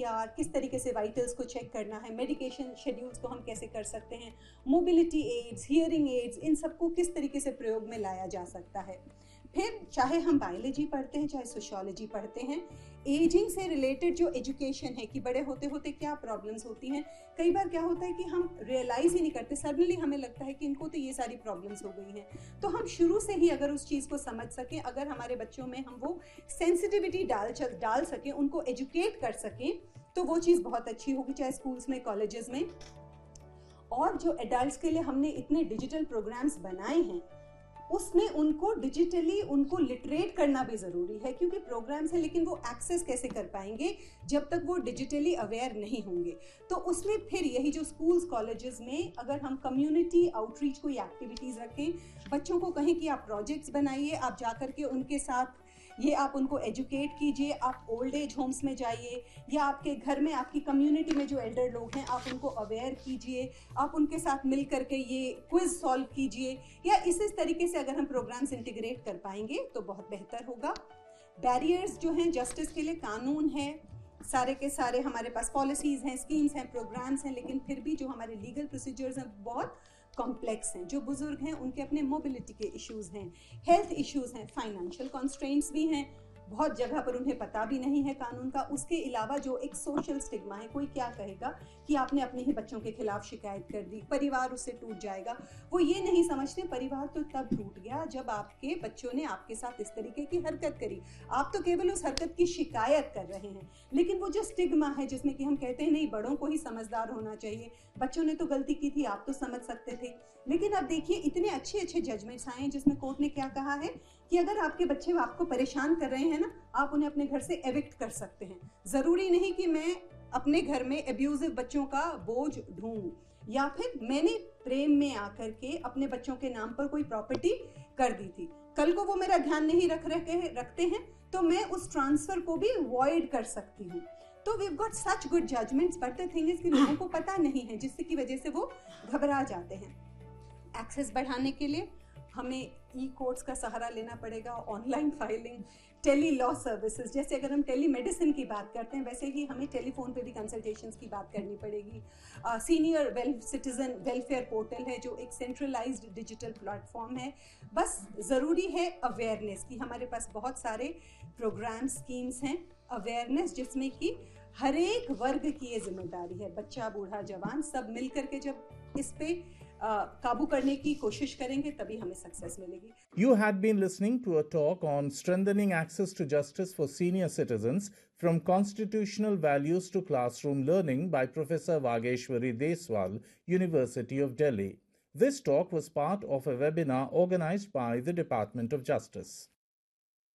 CPR, किस तरीके से वाइटल्स को चेक करना है, मेडिकेशन शेड्यूल्स को हम कैसे कर सकते हैं, मोबिलिटी एड्स, हियरिंग एड्स, इन सबको किस तरीके से प्रयोग में लाया जा सकता है। फिर चाहे हम बायोलॉजी पढ़ते हैं, चाहे सोशियोलॉजी पढ़ते हैं, एजिंग से रिलेटेड जो एजुकेशन है कि बड़े होते होते क्या प्रॉब्लम्स होती हैं, कई बार क्या होता है कि हम रियलाइज ही नहीं करते, सडनली हमें लगता है कि इनको तो ये सारी प्रॉब्लम्स हो गई हैं। तो हम शुरू से ही अगर उस चीज़ को समझ सकें, अगर हमारे बच्चों में हम वो सेंसिटिविटी डाल सकें, उनको एजुकेट कर सकें, तो वो चीज़ बहुत अच्छी होगी, चाहे स्कूल्स में, कॉलेजेस में। और जो एडल्ट्स के लिए हमने इतने डिजिटल प्रोग्राम्स बनाए हैं, उसमें उनको डिजिटली उनको लिटरेट करना भी ज़रूरी है, क्योंकि प्रोग्राम्स है लेकिन वो एक्सेस कैसे कर पाएंगे जब तक वो डिजिटली अवेयर नहीं होंगे। तो उसमें फिर यही जो स्कूल्स कॉलेजेस में अगर हम कम्युनिटी आउटरीच कोई एक्टिविटीज़ रखें, बच्चों को कहें कि आप प्रोजेक्ट्स बनाइए, आप जाकर के उनके साथ ये आप उनको एजुकेट कीजिए, आप ओल्ड एज होम्स में जाइए, या आपके घर में आपकी कम्युनिटी में जो एल्डर लोग हैं आप उनको अवेयर कीजिए, आप उनके साथ मिल करके ये क्विज सॉल्व कीजिए, या इस तरीके से अगर हम प्रोग्राम्स इंटीग्रेट कर पाएंगे तो बहुत बेहतर होगा। बैरियर्स जो हैं जस्टिस के लिए, कानून है, सारे के सारे हमारे पास पॉलिसीज़ हैं, स्कीम्स हैं, प्रोग्राम्स हैं, लेकिन फिर भी जो हमारे लीगल प्रोसीजर्स हैं बहुत कॉम्प्लेक्स हैं। जो बुजुर्ग हैं उनके अपने मोबिलिटी के इश्यूज़ हैं, हेल्थ इश्यूज़ हैं, फाइनेंशियल कॉन्स्ट्रेंट्स भी हैं, बहुत जगह पर उन्हें पता भी नहीं है कानून का। उसके अलावा जो एक सोशल स्टिग्मा है, कोई क्या कहेगा कि आपने अपने ही बच्चों के खिलाफ शिकायत कर दी, परिवार उससे टूट जाएगा। वो ये नहीं समझते परिवार तो तब टूट गया जब आपके बच्चों ने आपके साथ इस तरीके की हरकत करी, आप तो केवल उस हरकत की शिकायत कर रहे हैं। लेकिन वो जो स्टिग्मा है जिसमें कि हम कहते हैं नहीं बड़ों को ही समझदार होना चाहिए, बच्चों ने तो गलती की थी, आप तो समझ सकते थे। लेकिन अब देखिए इतने अच्छे अच्छे जजमेंट्स आए हैं जिसमें कोर्ट ने क्या कहा है कि अगर आपके बच्चे आपको परेशान कर रहे हैं ना, आप उन्हें अपने घर से एविक्ट कर सकते हैं। जरूरी नहीं कि मैं अपने घर में एब्यूजिव बच्चों का बोझ ढूंढूं, या फिर मैंने प्रेम में आकर के अपने बच्चों के नाम पर कोई प्रॉपर्टी कर दी थी, कल को वो मेरा ध्यान नहीं रखते हैं तो मैं उस ट्रांसफर को भी वॉइड कर सकती हूँ। तो we got such good judgements, but the thing is कि लोगों को पता नहीं है, जिससे की वजह से वो घबरा जाते हैं। एक्सेस बढ़ाने के लिए हमें ई कोर्ट्स का सहारा लेना पड़ेगा, online filing, tele law services, जैसे अगर हम टेली मेडिसिन की बात करते हैं वैसे ही हमें टेलीफोन पे भी कंसल्टेशंस की बात करनी पड़ेगी। सीनियर सिटीजन वेलफेयर पोर्टल है जो एक सेंट्रलाइज्ड डिजिटल प्लेटफॉर्म है। बस ज़रूरी है अवेयरनेस की, हमारे पास बहुत सारे प्रोग्राम स्कीम्स हैं, अवेयरनेस जिसमें कि हर एक वर्ग की ये जिम्मेदारी है, बच्चा बूढ़ा जवान सब मिल करके जब इस पे काबू करने की कोशिश करेंगे तभी हमें सक्सेस मिलेगी। You had been listening to a talk on strengthening access to justice for senior citizens from constitutional values to classroom learning by Professor Vageshwari Deswal, University of Delhi. This talk was part of a webinar organized by the Department of Justice.